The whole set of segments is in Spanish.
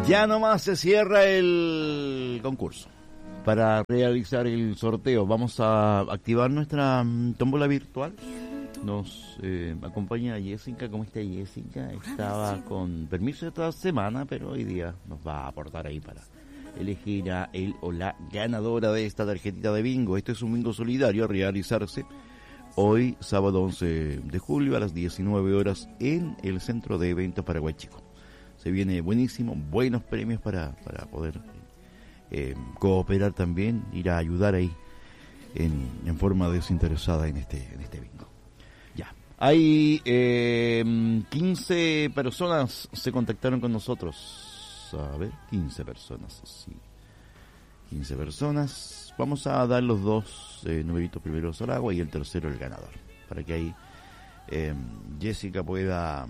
Ya nomás se cierra el concurso. Para realizar el sorteo vamos a activar nuestra tómbola virtual. Nos acompaña Jessica. ¿Cómo está Jessica? Estaba con permiso esta semana, pero hoy día nos va a aportar ahí para elegir a él o la ganadora de esta tarjetita de bingo. Este es un bingo solidario a realizarse hoy, sábado 11 de julio, a las 19 horas en el Centro de Eventos Paraguay Chico. Se viene buenísimo, buenos premios para poder cooperar también, ir a ayudar ahí en forma desinteresada en este bingo. Ya, hay 15 personas se contactaron con nosotros. A ver, 15 personas, sí. 15 personas. Vamos a dar los dos numeritos primeros al agua y el tercero el ganador, para que ahí Jessica pueda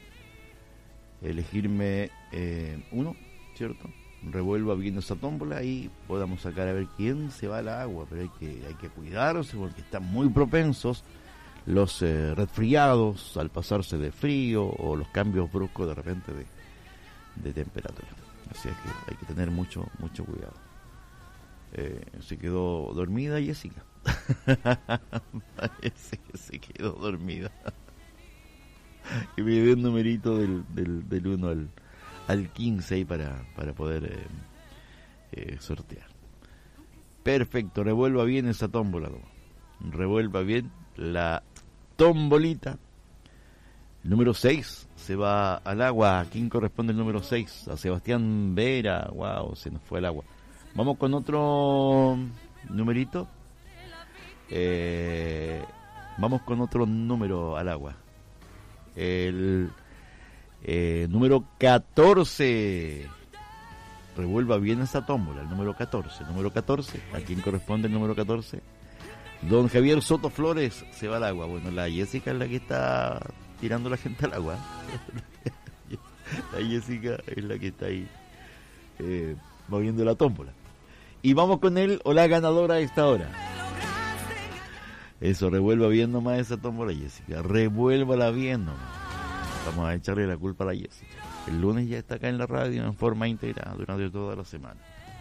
elegirme uno, ¿cierto? Revuelva bien esa tómbola y podamos sacar a ver quién se va al agua, pero hay que cuidarse porque están muy propensos los resfriados al pasarse de frío o los cambios bruscos de repente de temperatura. Así es que hay que tener mucho cuidado. Se quedó dormida Jessica. Parece que se quedó dormida. Y me dio un numerito del 1 al 15 ahí para poder sortear. Perfecto, revuelva bien esa tómbola. Revuelva bien la tombolita. El número 6 se va al agua. ¿A quién corresponde el número 6? A Sebastián Vera. Wow, se nos fue al agua. Vamos con otro numerito. Vamos con otro número al agua. El número 14. Revuelva bien esa tómbola, el número 14. Número 14, ¿a quién corresponde el número 14? Don Javier Soto Flores se va al agua. Bueno, la Jessica es la que está tirando la gente al agua. La Jessica es la que está ahí moviendo la tómbola. Y vamos con él o la ganadora a esta hora. Eso, revuelva bien nomás esa tómbola, Jessica. Revuélvala bien nomás. Vamos a echarle la culpa a la Jessica. El lunes ya está acá en la radio en forma íntegra durante toda la semana.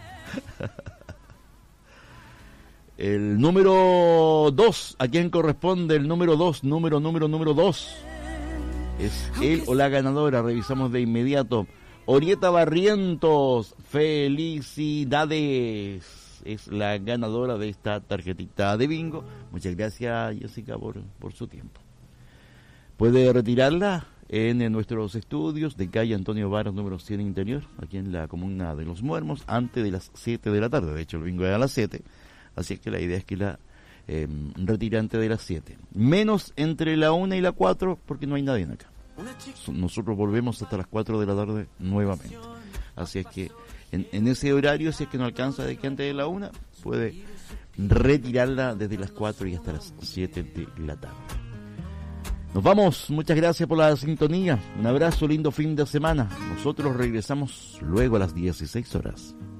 El número 2, ¿a quién corresponde el número 2? Número 2. Es él o la ganadora. Revisamos de inmediato. Orieta Barrientos, felicidades. Es la ganadora de esta tarjetita de bingo. Muchas gracias, Jessica, por su tiempo. Puede retirarla en nuestros estudios de calle Antonio Varas, número 100 Interior, aquí en la comuna de Los Muermos, antes de las 7 de la tarde. De hecho, el bingo es a las 7, así que la idea es que la retire antes de las 7. Menos entre la 1 y la 4, porque no hay nadie acá. Nosotros volvemos hasta las 4 de la tarde nuevamente. Así es que en ese horario, si es que no alcanza de que antes de la 1, puede retirarla desde las 4 y hasta las 7 de la tarde. Nos vamos, muchas gracias por la sintonía. Un abrazo, lindo fin de semana. Nosotros regresamos luego a las 16 horas.